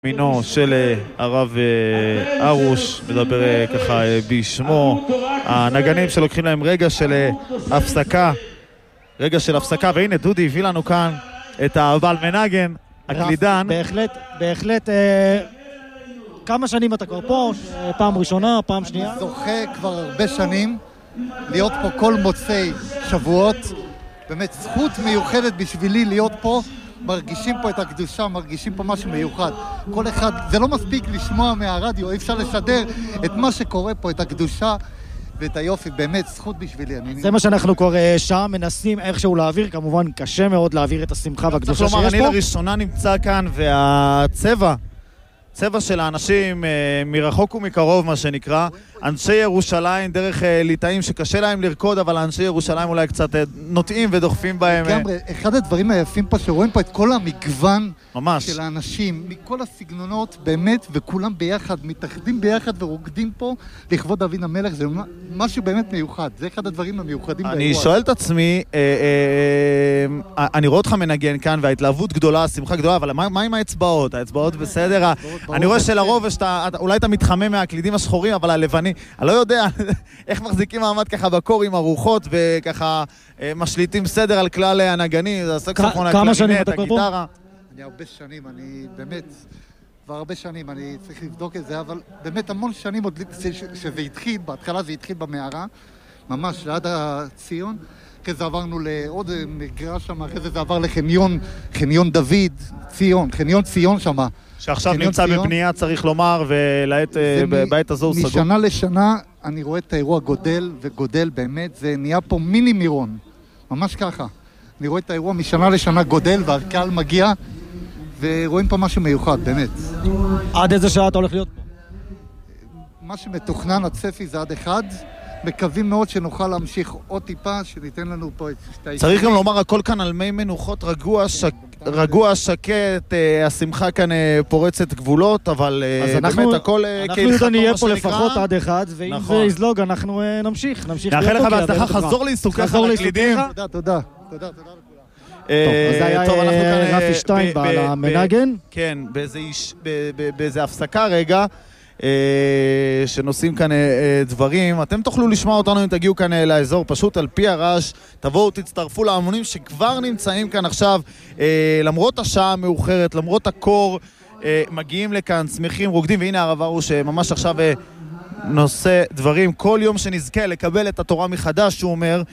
מינו של הרב ארוש, מדבר ככה בשמו. הנגנים שלוקחים להם רגע של הפסקה, והנה דודי הביא לנו כאן את הבעל מנגן, הקלידן. בהחלט, כמה שנים אתה כבר פה? פעם ראשונה, פעם שנייה? זוכה כבר הרבה שנים להיות פה כל מוצאי שבועות. באמת זכות מיוחדת בשבילי להיות פה. מרגישים פה את הקדושה, מרגישים פה משהו מיוחד. כל אחד, זה לא מספיק לשמוע מהרדיו, אי אפשר לשדר את מה שקורה פה, את הקדושה ואת היופי. באמת זכות בשבילי. זה מה שאנחנו כבר שם מנסים איכשהו להעביר, כמובן קשה מאוד להעביר את השמחה והקדושה שיש פה. אני לראשונה נמצא כאן, צבע של האנשים מרחוק ומקרוב, מה שנקרא, אנשי ירושלים, דרך ליטאים שקשה להם לרקוד, אבל אנשי ירושלים אולי קצת נוטעים ודוחפים בהם. לגמרי, אחד הדברים היפים פה שרואים פה את כל המגוון ממש של האנשים, מכל הסגנונות באמת, וכולם ביחד, מתאחדים ביחד ורוקדים פה לכבוד דוד המלך. זה משהו באמת מיוחד, זה אחד הדברים המיוחדים באירוע. אני שואל את עצמי, אני רואה אותך מנגן כאן וההתלהבות גדולה, שמחה גדולה, אבל מה עם האצבעות? האצבעות בסדר? אני רואה שלרוב אולי אתה מתחמם מהקלידים השחורים, אבל הלבני, אני לא יודע איך מחזיקים מעמד ככה בקור עם הרוחות וככה משליטים סדר על כלל הנגנים. כמה שנים אתה כבר פה? אני הרבה שנים, אני באמת כבר הרבה שנים, אני צריך לבדוק את זה, אבל באמת המון שנים עוד שזה התחיל, בהתחלה זה התחיל במערה, ממש ליד הציון, אחרי זה עברנו לעוד מגרש שם, אחרי זה עבר לחניון דוד, חניון ציון שם. שעכשיו נמצא בבנייה, צריך לומר, ובעת הזו הוא סגור. משנה לשנה אני רואה את האירוע גודל וגודל, באמת, זה נהיה פה מיני מירון, ממש ככה. אני רואה את האירוע משנה לשנה גודל, והקהל מגיע, ורואים פה משהו מיוחד, באמת. עד איזה שעה אתה הולך להיות פה? מה שמתוכנן, הצפי זה עד 1. מקווים מאוד שנוכל להמשיך עוד טיפה, שניתן לנו פה את שתי... צריך גם לומר, הכל כאן על מי מנוחות, רגוע, שקט, השמחה כאן פורצת גבולות, אבל באמת הכל אנחנו נהיה פה לפחות עד 1, ואם זה יזלוג אנחנו נמשיך. נאחל לך בהצלחה, חזור לעיסוקיך לקלידים. תודה לכולם. טוב, אז זה היה רפי שטיינבעל המנגן. כן, באיזה הפסקה רגע, שנושאים כאן דברים. אתם תוכלו לשמוע אותנו אם תגיעו כאן לאזור, פשוט על פי הרעש תבואו, תצטרפו להמונים שכבר נמצאים כאן עכשיו, למרות השעה המאוחרת, למרות הקור, מגיעים לכאן, שמחים, רוקדים. והנה הרב ארוש ממש עכשיו נושא דברים. כל יום שנזכה לקבל את התורה מחדש, הוא אומר,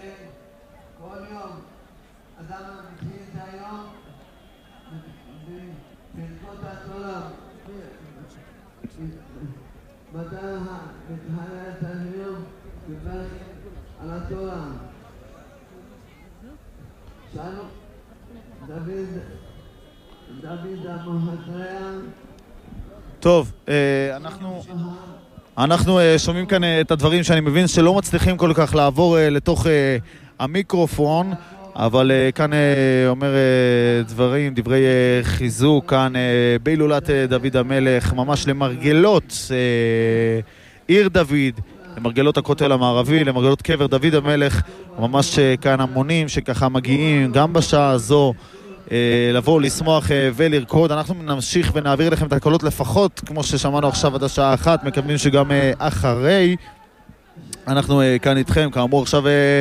טוב, אנחנו שומעים כאן את הדברים שאני מבין שלא מצליחים כל כך לעבור לתוך המיקרופון, אבל כאן אומר דברי חיזוק כאן בהילולת דוד המלך, ממש למרגלות עיר דוד, למרגלות הכותל המערבי, למרגלות קבר דוד המלך, ממש כאן המונים שככה מגיעים גם בשעה הזו לבוא, לשמוח ולרקוד. אנחנו נמשיך ונעביר לכם את הקולות לפחות כמו ששמענו עכשיו עד השעה 1, מקווים שגם אחרי. אנחנו כאן איתכם, כאמור עכשיו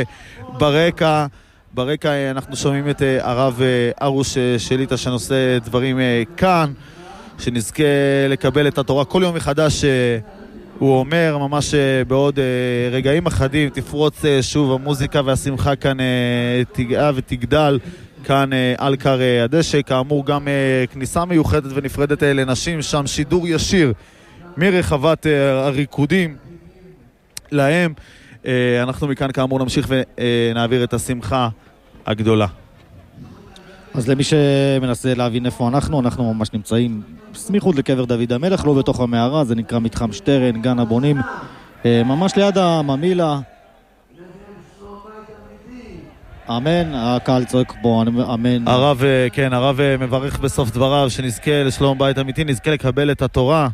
ברקע אנחנו שומעים את הרב ארוש שליטה שנושא דברים כאן, שנזכה לקבל את התורה כל יום מחדש. הוא אומר ממש בעוד רגעים אחדים תפרוץ שוב המוזיקה והשמחה כאן תגעה ותגדל כאן על קר הדשא. כאמור גם כניסה מיוחדת ונפרדת לנשים, שם שידור ישיר מרחבת הריקודים להם. אנחנו מכאן כאמור נמשיך ונעביר את השמחה הגדולה. אז למי שמנסה להבין איפה אנחנו ממש נמצאים סמיכות לקבר דוד המלך, לא בתוך המערה, זה נקרא מתחם שטרן, גן הבונים, ממש ליד הממילה. אמן, הקהל צועק פה, אמן. הרב מברך בסוף דבריו שנזכה לשלום בית אמיתי, נזכה לקבל את התורה.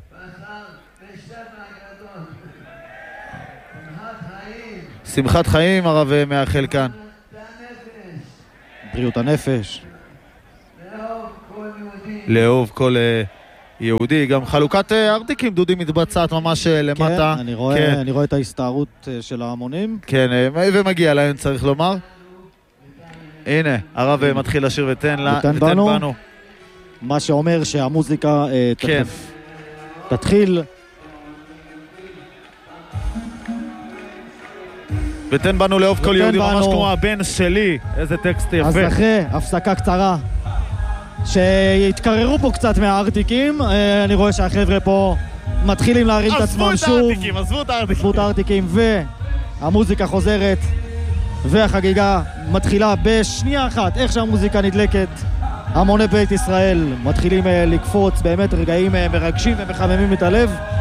שמחת חיים הרב מאחל כאן. בריאות הנפש. לאהוב כל יהודי. גם חלוקת ארטיקים, דודי, מתבצעת ממש למטה. כן, אני רואה את ההסתערות של ההמונים. כן, ומגיע להם, צריך לומר. הנה, הרב מתחיל לשיר ותן בנו. מה שאומר שהמוזיקה תתחיל. ותן בנו לאהוב כל יהודי, ממש כמו הבן שלי. איזה טקסט יפה. אז אחרי הפסקה קצרה, שהתקררו פה קצת מהארטיקים, אני רואה שהחבר'ה פה מתחילים להרים את עצמם שוב. עזבו את הארטיקים, והמוזיקה חוזרת, והחגיגה מתחילה בשנייה אחת. איך שהמוזיקה נדלקת, המוני בית ישראל מתחילים לקפוץ, באמת רגעים מרגשים ומחממים את הלב.